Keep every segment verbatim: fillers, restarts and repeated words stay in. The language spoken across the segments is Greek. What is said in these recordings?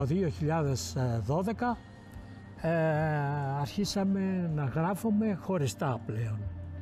Το δύο χιλιάδες δώδεκα ε, αρχίσαμε να γράφουμε χωριστά πλέον.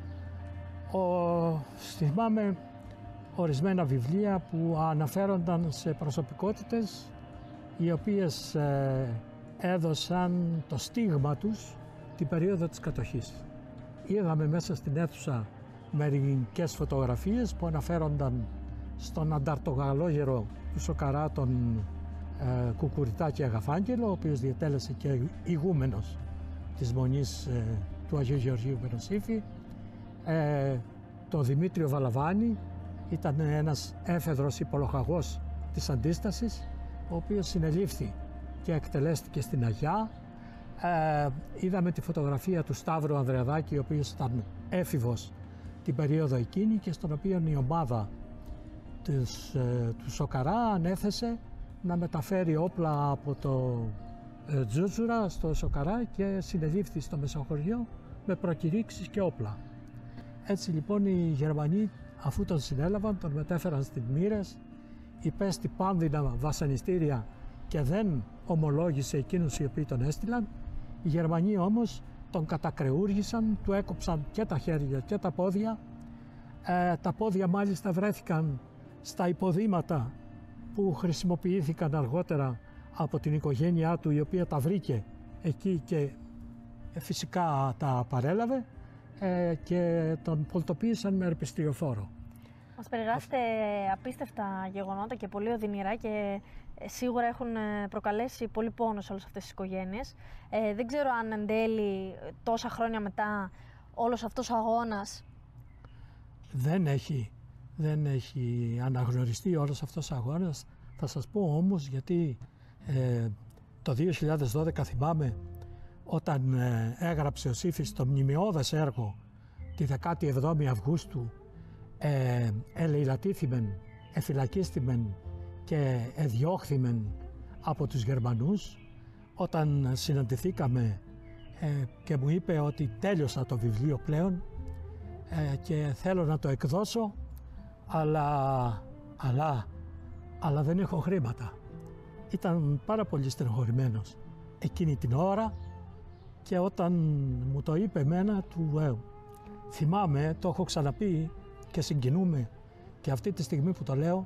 Ο, θυμάμαι ορισμένα βιβλία που αναφέρονταν σε προσωπικότητες οι οποίες ε, έδωσαν το στίγμα τους την περίοδο της κατοχής. Είδαμε μέσα στην αίθουσα μερικές φωτογραφίες που αναφέρονταν στον ανταρτογαλόγερο του Σοκαρά, τον ε, Κουκουριτάκη Αγαφάγγελο, ο οποίος διετέλεσε και ηγούμενος της Μονής ε, του Αγίου Γεωργίου Μενοσήφη, ε, το Δημήτριο Βαλαβάνη, ήταν ένας έφεδρος υπολοχαγός της Αντίστασης, ο οποίος συνελήφθη και εκτελέστηκε στην Αγιά. Ε, είδαμε τη φωτογραφία του Σταύρου Ανδρεαδάκη, ο οποίος ήταν έφηβος την περίοδο εκείνη και στον οποίο η ομάδα της, ε, του Σοκαρά ανέθεσε να μεταφέρει όπλα από το ε, Τζούτζουρα στο Σοκαρά και συνελήφθη στο Μεσοχωριό με προκηρύξεις και όπλα. Έτσι λοιπόν οι Γερμανοί, αφού τον συνέλαβαν, τον μετέφεραν στις Μοίρες, υπέστη πάνδυνα βασανιστήρια και δεν ομολόγησε εκείνους οι οποίοι τον έστειλαν. Οι Γερμανοί όμως τον κατακρεούργησαν, του έκοψαν και τα χέρια και τα πόδια. Ε, τα πόδια μάλιστα βρέθηκαν στα υποδήματα που χρησιμοποιήθηκαν αργότερα από την οικογένειά του, η οποία τα βρήκε εκεί και ε, φυσικά τα παρέλαβε ε, και τον πολτοποίησαν με ερπιστριοφόρο. Μας περιγράφετε απίστευτα γεγονότα και πολύ οδυνηρά και σίγουρα έχουν προκαλέσει πολύ πόνο σε όλες αυτές τις οικογένειες. Ε, δεν ξέρω αν εν τέλει τόσα χρόνια μετά όλος αυτός ο αγώνας δεν έχει, δεν έχει αναγνωριστεί όλος αυτός ο αγώνας. Θα σας πω όμως, γιατί ε, το δύο χιλιάδες δώδεκα θυμάμαι όταν ε, έγραψε ο Σύφης το μνημειώδες έργο τη δεκάτη εβδόμη Αυγούστου, ε, ελεηλατήθημεν, εφυλακίστημεν και εδιώχθημεν από τους Γερμανούς. Όταν συναντηθήκαμε ε, και μου είπε ότι τέλειωσα το βιβλίο πλέον ε, και θέλω να το εκδώσω, αλλά, αλλά, αλλά δεν έχω χρήματα. Ήταν πάρα πολύ στενοχωρημένος εκείνη την ώρα και όταν μου το είπε εμένα, του ε, θυμάμαι, το έχω ξαναπεί και συγκινούμε και αυτή τη στιγμή που το λέω,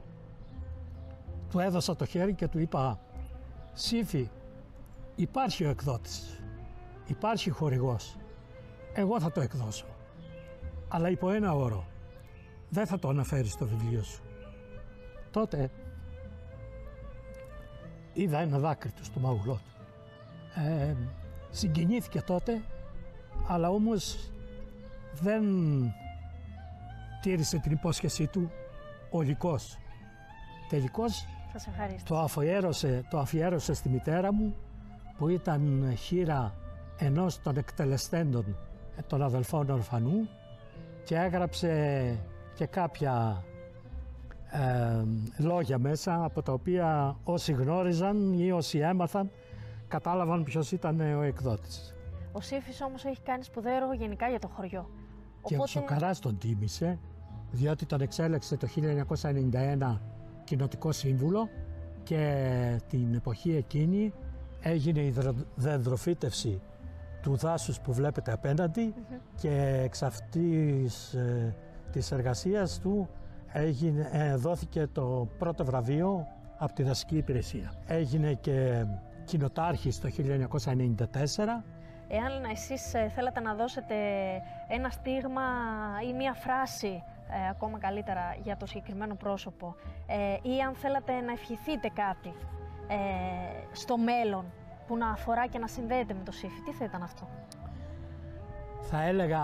του έδωσα το χέρι και του είπα: Σύφη, υπάρχει ο εκδότης, υπάρχει χορηγός, εγώ θα το εκδώσω, αλλά υπό ένα όρο, δεν θα το αναφέρεις στο βιβλίο σου. Τότε είδα ένα δάκρυ του στο μάγουλό του. Ε, συγκινήθηκε τότε, αλλά όμως δεν τήρησε την υπόσχεσή του ολικός. Τελικώς το αφιέρωσε, το αφιέρωσε στη μητέρα μου, που ήταν χείρα ενός των εκτελεστέντων των αδελφών Ορφανού, και έγραψε και κάποια ε, λόγια μέσα, από τα οποία όσοι γνώριζαν ή όσοι έμαθαν κατάλαβαν ποιος ήταν ο εκδότης. Ο Σύφης όμως έχει κάνει σπουδαίο έργο γενικά για το χωριό. Και ο Σοκαράς τον τίμησε, διότι τον εξέλεξε το χίλια εννιακόσια ενενήντα ένα κοινοτικό σύμβουλο και την εποχή εκείνη έγινε η δενδροφύτευση του δάσους που βλέπετε απέναντι mm-hmm. και εξ αυτής ε, της εργασίας του έγινε, ε, δόθηκε το πρώτο βραβείο από τη δασική υπηρεσία. Έγινε και κοινοτάρχης το χίλια εννιακόσια ενενήντα τέσσερα. Εάν εσείς θέλατε να δώσετε ένα στίγμα ή μία φράση ε, ακόμα καλύτερα για το συγκεκριμένο πρόσωπο ε, ή αν θέλατε να ευχηθείτε κάτι ε, στο μέλλον που να αφορά και να συνδέεται με το Σύφη, τι θα ήταν αυτό? Θα έλεγα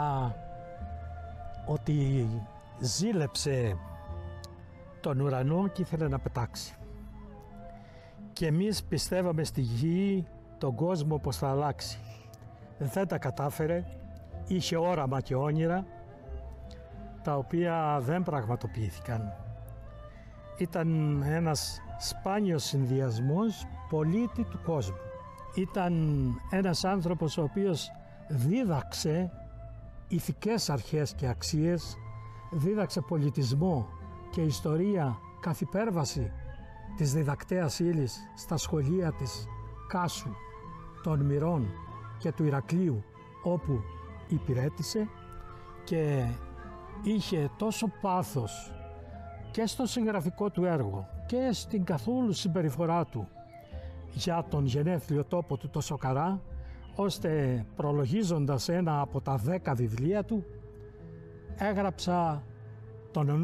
ότι ζήλεψε τον ουρανό και ήθελε να πετάξει. Και εμείς πιστεύαμε στη γη, τον κόσμο, πως θα αλλάξει. Δεν τα κατάφερε, είχε όραμα και όνειρα, τα οποία δεν πραγματοποιήθηκαν. Ήταν ένας σπάνιος συνδυασμός πολίτη του κόσμου. Ήταν ένας άνθρωπος ο οποίος δίδαξε ηθικές αρχές και αξίες, δίδαξε πολιτισμό και ιστορία καθ' υπέρβαση της διδακτέας ύλης στα σχολεία της Κάσου, των Μυρών και του Ηρακλείου, όπου υπηρέτησε, και είχε τόσο πάθος και στο συγγραφικό του έργο και στην καθόλου συμπεριφορά του για τον γενέθλιο τόπο του το Σοκαρά, ώστε προλογίζοντας ένα από τα δέκα βιβλία του έγραψα τον